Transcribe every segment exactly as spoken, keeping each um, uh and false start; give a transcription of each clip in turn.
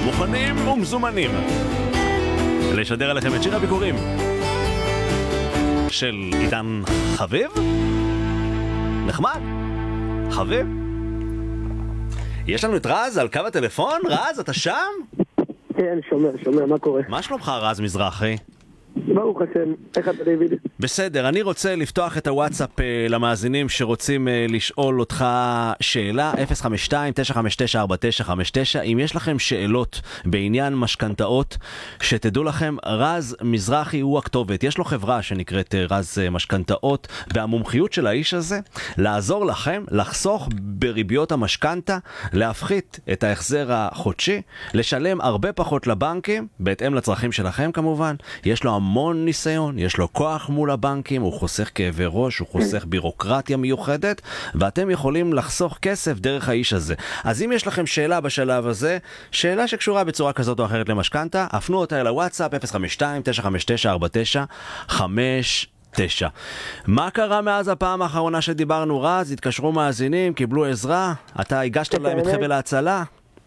מוכנים ומזומנים לשדר עליכם את שיר הביקורים של עידן חביב. נחמד, חביב. יש לנו את רז על קו הטלפון. רז, אתה שם? כן, שומע, שומע, מה קורה? מה שלומך, רז מזרחי? ברוך השם, איך אתה דיוויד? בסדר, אני רוצה לפתוח את הוואטסאפ אה, למאזינים שרוצים אה, לשאול אותך שאלה, אפס חמש שתיים תשע חמש תשע ארבע תשע חמש תשע. אם יש לכם שאלות בעניין משכנתאות, שתדעו לכם, רז מזרחי הוא הכתובת. יש לו חברה שנקראת אה, רז אה, משכנתאות, והמומחיות של האיש הזה לעזור לכם לחסוך בריביות המשכנתה, להפחית את ההחזר החודשי, לשלם הרבה פחות לבנקים, בהתאם לצרכים שלכם כמובן. יש לו המון ניסיון, יש לו כוח מול הבנקים, הוא חוסך כאבי ראש, הוא חוסך בירוקרטיה מיוחדת, ואתם יכולים לחסוך כסף דרך האיש הזה. אז אם יש לכם שאלה בשלב הזה, שאלה שקשורה בצורה כזאת או אחרת למשכנתה, הפנו אותה אל הוואטסאפ אפס חמש שתיים תשע חמש תשע ארבע תשע חמש תשע. מה קרה מאז הפעם האחרונה שדיברנו, רז? התקשרו מאזינים, קיבלו עזרה? אתה הגשת להם את חבל ההצלה?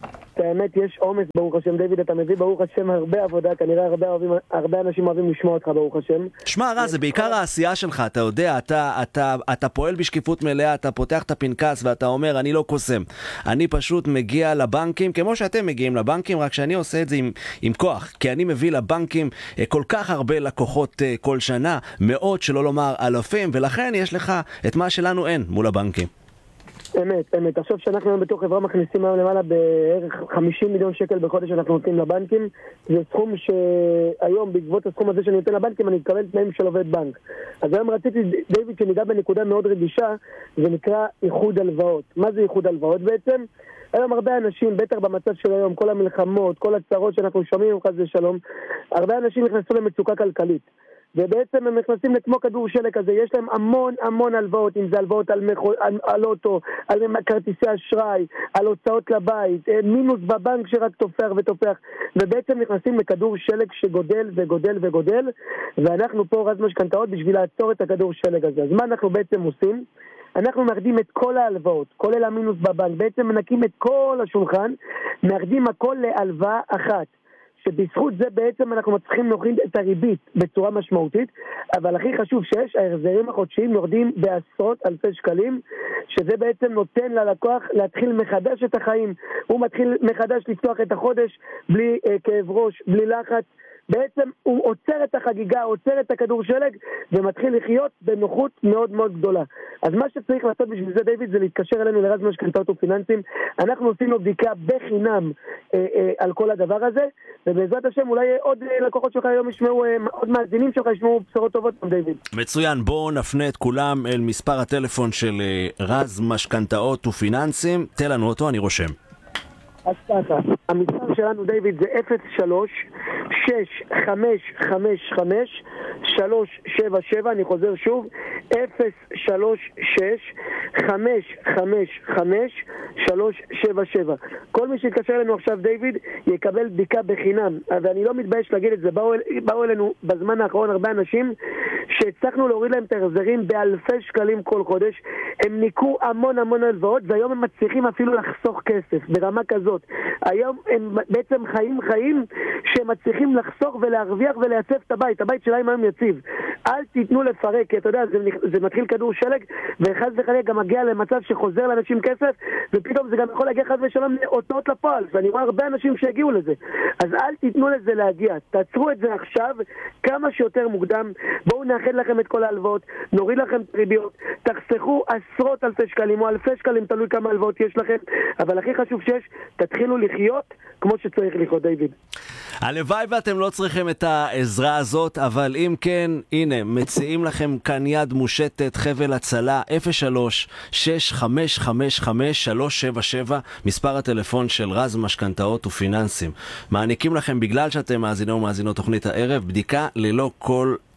האמת, יש עומס, ברוך השם. דיוויד, אתה מביא ברוך השם הרבה עבודה, כנראה הרבה, אוהבים, הרבה אנשים אוהבים לשמוע אותך, ברוך השם. שמע, רז, זה בעיקר העשייה שלך, אתה יודע, אתה, אתה, אתה פועל בשקיפות מלאה, אתה פותח את הפנקס ואתה אומר, אני לא קוסם. אני פשוט מגיע לבנקים, כמו שאתם מגיעים לבנקים, רק שאני עושה את זה עם, עם כוח, כי אני מביא לבנקים כל כך הרבה לקוחות כל שנה, מאות שלא לומר אלפים, ולכן יש לך את מה שלנו אין מול הבנקים. אמת, אמת. עכשיו שאנחנו היום בתוך חברה מכניסים היום למעלה בערך חמישים מיליון שקל בחודש שאנחנו נותנים לבנקים. זה סכום שהיום בעקבות הסכום הזה שאני נותן לבנקים אני אקבל תנאים של עובד בנק. אז היום רציתי, דיוויד, שניגע בנקודה מאוד רגישה, זה נקרא איחוד הלוואות. מה זה איחוד הלוואות בעצם? היום הרבה אנשים, בטח במצב של היום, כל המלחמות, כל הצרות שאנחנו שומעים חס ושלום, הרבה אנשים נכנסו למצוקה כלכלית. ובעצם הם נכנסים לכמו כדור שלג כזה, יש להם המון המון הלוואות, אם זה הלוואות על, מחו, על, על אוטו, על כרטיסי אשראי, על הוצאות לבית, מינוס בבנק שרק תופח ותופח, ובעצם נכנסים לכדור שלג שגודל וגודל וגודל, ואנחנו פה רז משכנתאות בשביל לעצור את הכדור שלג הזה. אז מה אנחנו בעצם עושים? אנחנו מאחדים את כל ההלוואות, כולל המינוס בבנק, בעצם מנקים את כל השולחן, מאחדים הכל להלוואה אחת. שבזכות זה בעצם אנחנו מצליחים להוריד את הריבית בצורה משמעותית, אבל הכי חשוב שיש, ההחזרים החודשיים יורדים בעשרות אלפי שקלים, שזה בעצם נותן ללקוח להתחיל מחדש את החיים. הוא מתחיל מחדש לפתוח את החודש בלי אה, כאב ראש, בלי לחץ. בעצם הוא עוצר את החגיגה, עוצר את הכדור שלג, ומתחיל לחיות בנוחות מאוד מאוד גדולה. אז מה שצריך לעשות בשביל זה, דיוויד, זה להתקשר אלינו לרז משכנתאות ופיננסים. אנחנו עושים לו בדיקה בחינם אה, אה, על כל הדבר הזה, ובעזרת השם אולי עוד אה, לקוחות שלך היום ישמעו, אה, עוד מאזינים שלך ישמעו בשורות טובות, דיוויד. מצוין, בואו נפנה את כולם אל מספר הטלפון של אה, רז משכנתאות ופיננסים. תן לנו אותו, אני רושם. אז ככה, המספר שלנו, דיוויד, זה אפס שלוש שש חמש חמש חמש שלוש שבע שבע. אני חוזר שוב, אפס שלוש שש חמש חמש חמש שלוש שבע שבע. כל מי שיתקשר אלינו עכשיו, דיוויד, יקבל בדיקה בחינם, ואני לא מתבייש להגיד את זה. באו, באו אלינו בזמן האחרון הרבה אנשים שהצלחנו להוריד להם את ההחזרים באלפי שקלים כל חודש. הם ניקו המון המון הלוואות, והיום הם מצליחים אפילו לחסוך כסף ברמה כזאת. היום הם בעצם חיים חיים שהם מצליחים לחסוך ולהרוויח ולייצב את הבית. הבית שלהם היום יציב. אל תיתנו לפרק, כי אתה יודע, זה, זה מתחיל כדור שלג, ואחד וחלק גם מגיע למצב שחוזר לאנשים כסף, ופתאום זה גם יכול להגיע חד ושלום להוצאות לפועל. ואני רואה הרבה אנשים שהגיעו לזה. אז אל תיתנו לזה להגיע. תעצרו את זה עכשיו כמה שיותר מוקדם. בואו נאחד לכם את כל ההלוואות, נוריד לכם את הריביות, תחסכו עשרות אלפי שקלים או אלפי שקלים, תלוי כמה הלוואות יש לכם, אבל הכי חשוב שיש, תתחילו לחיות כמו שצריך לחיות, דיוויד. הלוואי ואתם לא צריכים את העזרה הזאת, אבל אם כן, הנה, מציעים לכם כאן יד מושטת, חבל הצלה, אפס שלוש שש חמש חמש חמש שלוש שבע שבע, מספר הטלפון של רז משכנתאות ופיננסים. מעניקים לכם, בגלל שאתם מאזינים ומאזינות תוכנית הערב, בדיקה ללא כל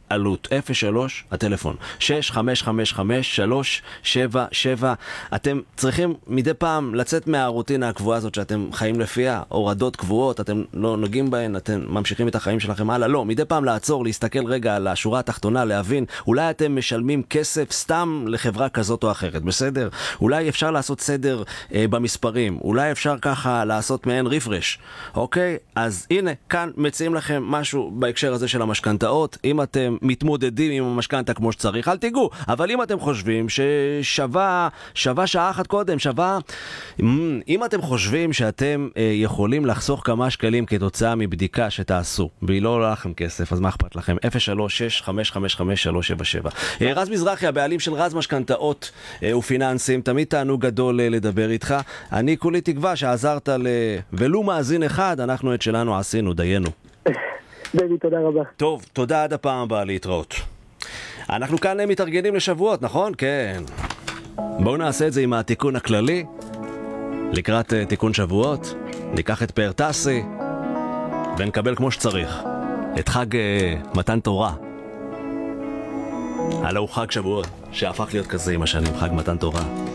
עלות. אפס שלוש, הטלפון. שש חמש חמש חמש שלוש שבע שבע. אתם צריכים מדי פעם לצאת מהרוטינה הקבועה הזאת שאתם חיים לפיה, הורדות קבועות, אתם לא נוגעים בהן, אתם ממשיכים את החיים שלכם הלאה. לא, מדי פעם לעצור, להסתכל רגע על השורה התחתונה, להבין, אולי אתם משלמים כסף סתם לחברה כזאת או אחרת, בסדר? אולי אפשר לעשות סדר אה, במספרים, אולי אפשר ככה לעשות מעין ריפרש, אוקיי? אז הנה, כאן מציעים לכם משהו בהקשר הזה של המשכנתאות. אם אתם מתמודדים עם המשכנתה כמו שצריך, אל תיגעו. אבל אם אתם חושבים ששווה שווה שעה אחת קודם, שווה... אם אתם חושבים שאתם אה, יכולים לחסוך כמה שקלים כתוצאה מבדיקה שתעשו, והיא לא עולה לכם כסף, אז מה אכפת לכם? אפס שלוש שש חמש חמש חמש שלוש שבע שבע. אה, רז מזרחי, הבעלים של רז משכנתאות אה, ופיננסים, תמיד תענוג גדול אה, לדבר איתך. אני כולי תקווה שעזרת ל... ולו מאזין אחד, אנחנו את שלנו עשינו, דיינו. דבי, תודה רבה. טוב, תודה עד הפעם הבאה, להתראות. אנחנו כאן מתארגנים לשבועות, נכון? כן. בואו נעשה את זה עם התיקון הכללי. לקראת uh, תיקון שבועות, ניקח את פארטסי ונקבל כמו שצריך את חג uh, מתן תורה. הלא הוא חג שבועות, שהפך להיות כזה עם השנים, חג מתן תורה.